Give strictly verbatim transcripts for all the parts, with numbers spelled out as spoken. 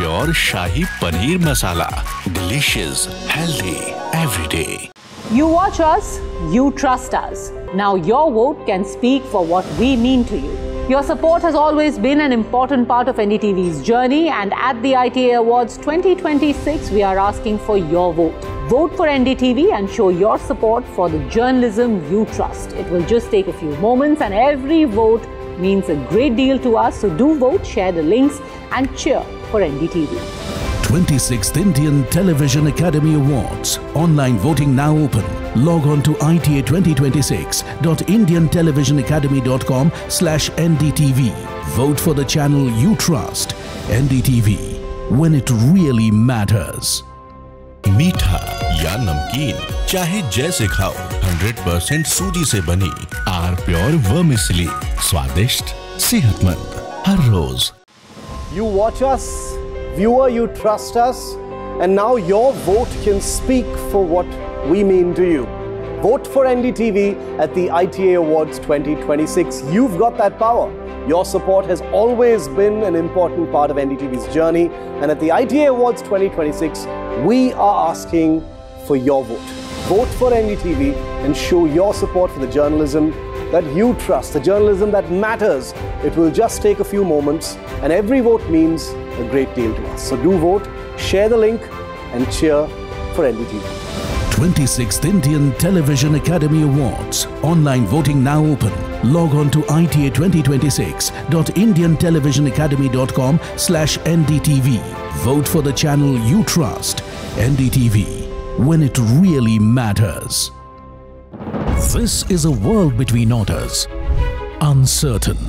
pure Shahi Paneer Masala. Delicious, healthy, every day. You watch us, you trust us. Now your vote can speak for what we mean to you. Your support has always been an important part of N D T V's journey, and at the I T A Awards twenty twenty-six, we are asking for your vote. Vote for N D T V and show your support for the journalism you trust. It will just take a few moments, and every vote means a great deal to us. So do vote, share the links, and cheer for N D T V. twenty-sixth Indian Television Academy Awards. Online voting now open. Log on to I T A twenty twenty-six dot indian television academy dot com slash N D T V. Vote for the channel you trust. N D T V, when it really matters. मीठा या नमकीन, चाहे जैसे खाओ, hundred percent सूजी से बनी are pure vermicelli, स्वादिष्ट, सेहतमंद, हर रोज. You watch us, viewer, you trust us, and now your vote can speak for what we mean to you. Vote for N D T V at the I T A Awards twenty twenty-six. You've got that power. Your support has always been an important part of N D T V's journey, and at the I T A Awards twenty twenty-six, we are asking for your vote. Vote for N D T V and show your support for the journalism that you trust, the journalism that matters. It will just take a few moments, and every vote means a great deal to us. So do vote, share the link, and cheer for N D T V. twenty-sixth Indian Television Academy Awards. Online voting now open. Log on to I T A twenty twenty-six dot indian television academy dot com slash N D T V. Vote for the channel you trust. N D T V, when it really matters. This is a world between orders. Uncertain.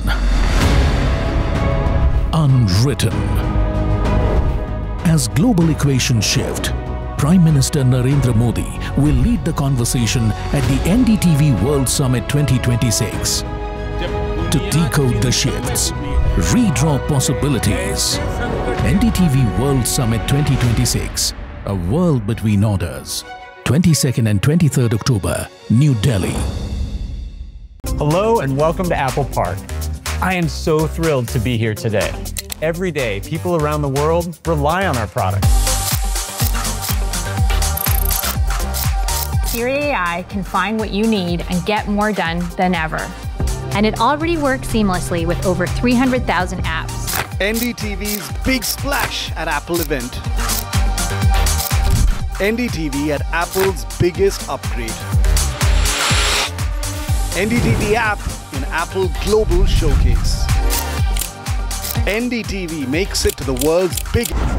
Unwritten. As global equations shift, Prime Minister Narendra Modi will lead the conversation at the N D T V World Summit twenty twenty-six. To decode the shifts, redraw possibilities. N D T V World Summit twenty twenty-six, a world between orders. twenty-second and twenty-third October, New Delhi. Hello and welcome to Apple Park. I am so thrilled to be here today. Every day, people around the world rely on our products. Siri A I can find what you need and get more done than ever. And it already works seamlessly with over three hundred thousand apps. N D T V's big splash at Apple event. N D T V at Apple's biggest upgrade. N D T V app in Apple Global Showcase. N D T V makes it to the world's biggest.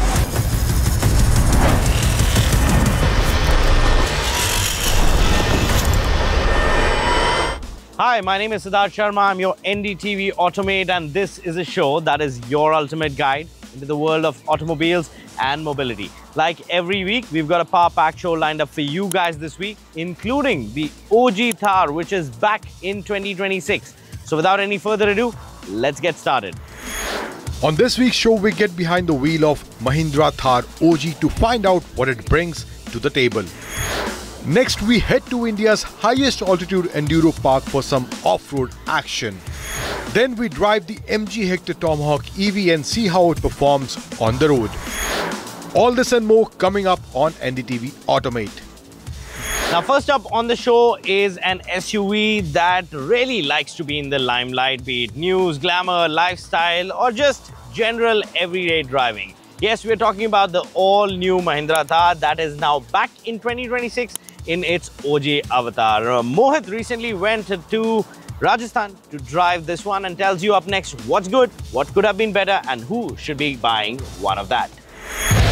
Hi, my name is Siddharth Sharma. I'm your N D T V Automate, and this is a show that is your ultimate guide into the world of automobiles and mobility. Like every week, we've got a power-packed show lined up for you guys this week, including the O G Thar, which is back in twenty twenty-six. So without any further ado, let's get started. On this week's show, we get behind the wheel of Mahindra Thar O G to find out what it brings to the table. Next, we head to India's highest altitude enduro park for some off-road action. Then we drive the M G Hector Tomahawk E V and see how it performs on the road. All this and more coming up on N D T V Automate. Now, first up on the show is an S U V that really likes to be in the limelight, be it news, glamour, lifestyle, or just general everyday driving. Yes, we're talking about the all-new Mahindra Thar that is now back in twenty twenty-six in its O G avatar. Uh, Mohit recently went to Rajasthan to drive this one and tells you up next what's good, what could have been better, and who should be buying one of that.